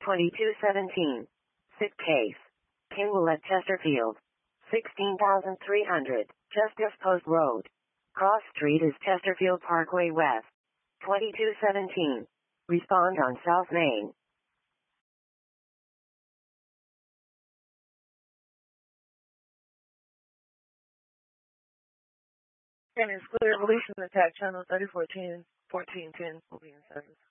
2217. Sick case. Kingwell at Chesterfield. 16,300. Justice Post Road. Cross Street is Chesterfield Parkway West. 2217. Respond on South Main. And it's clear. Evolution attack channel 3410, 1410 will be in service.